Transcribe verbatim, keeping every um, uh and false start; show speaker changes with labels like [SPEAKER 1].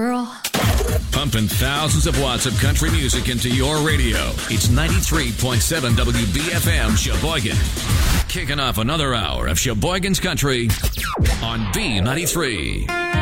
[SPEAKER 1] Girl.
[SPEAKER 2] Pumping thousands of watts of country music into your radio. It's ninety-three point seven W B F M Sheboygan. Kicking off another hour of Sheboygan's Country on B ninety-three.